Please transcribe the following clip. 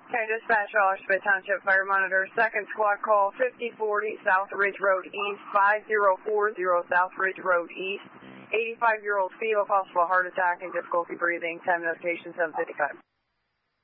Okay, dispatch Oshpit Township Fire Monitor, second squad call, 5040 South Ridge Road East, 5040 South Ridge Road East, 85-year-old female, possible heart attack and difficulty breathing, time notification 7:55.